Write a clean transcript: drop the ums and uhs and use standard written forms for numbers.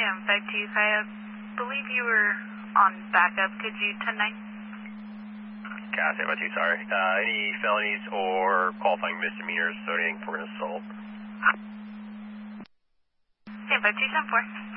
525, I believe you were on backup. Could you 10-9? Gas 525, sorry. Any felonies or qualifying misdemeanors associating for an assault? 5274.